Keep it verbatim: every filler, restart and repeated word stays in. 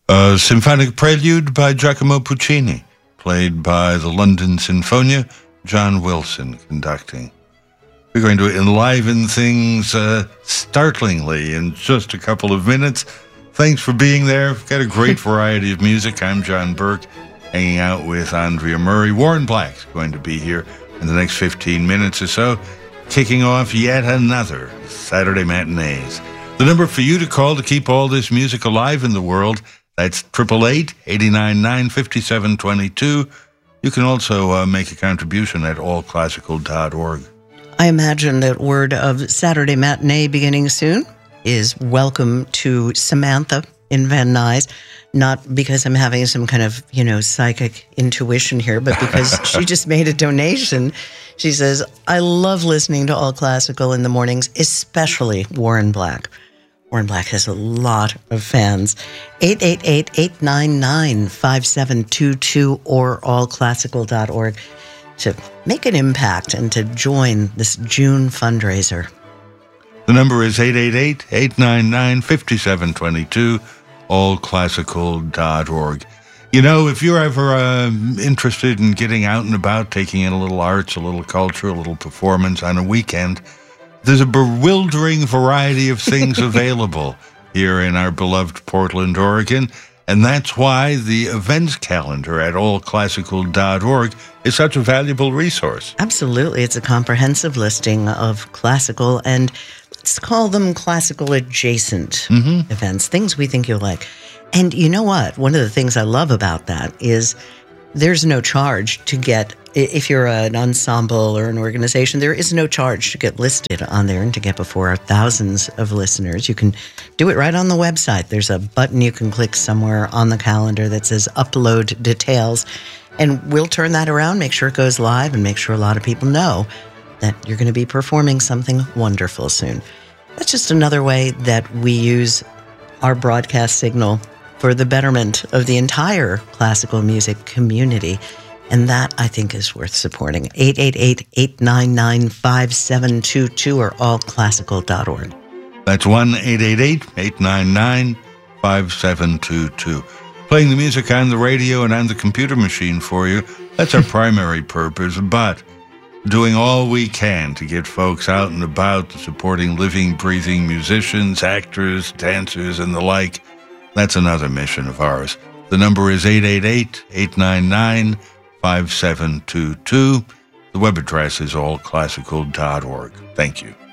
A symphonic prelude by Giacomo Puccini, played by the London Sinfonia, John Wilson conducting. We're going to enliven things uh, startlingly in just a couple of minutes. Thanks for being there. We've got a great variety of music. I'm John Burke, hanging out with Andrea Murray. Warren Black's going to be here in the next fifteen minutes or so, kicking off yet another Saturday Matinees. The number for you to call to keep all this music alive in the world, that's eight eight eight, eight nine nine, five seven two two. You can also uh, make a contribution at all classical dot org. I imagine that word of Saturday Matinee beginning soon is welcome to Samantha in Van Nuys. Not because I'm having some kind of, you know, psychic intuition here, but because she just made a donation. She says, I love listening to All Classical in the mornings, especially Warren Black. Warren Black has a lot of fans. eight eight eight, eight nine nine, five seven two two or all classical dot org to make an impact and to join this June fundraiser. The number is eight eight eight, eight nine nine, five seven two two, all classical dot org. You know, if you're ever uh, interested in getting out and about, taking in a little arts, a little culture, a little performance on a weekend, there's a bewildering variety of things available here in our beloved Portland, Oregon, and that's why the events calendar at all classical dot org is such a valuable resource. Absolutely. It's a comprehensive listing of classical, and let's call them classical adjacent mm-hmm. events, things we think you'll like. And you know what? One of the things I love about that is there's no charge to get, if you're an ensemble or an organization, there is no charge to get listed on there and to get before thousands of listeners. You can do it right on the website. There's a button you can click somewhere on the calendar that says upload details, and we'll turn that around, make sure it goes live, and make sure a lot of people know that you're going to be performing something wonderful soon. That's just another way that we use our broadcast signal for the betterment of the entire classical music community. And that, I think, is worth supporting. eight eight eight, eight nine nine, five seven two two or all classical dot org. That's one eight eight eight, eight nine nine, five seven two two. Playing the music on the radio and on the computer machine for you, that's our primary purpose, but doing all we can to get folks out and about, supporting living, breathing musicians, actors, dancers, and the like, that's another mission of ours. The number is eight eight eight, eight nine nine, five seven two two. The web address is all classical dot org. Thank you.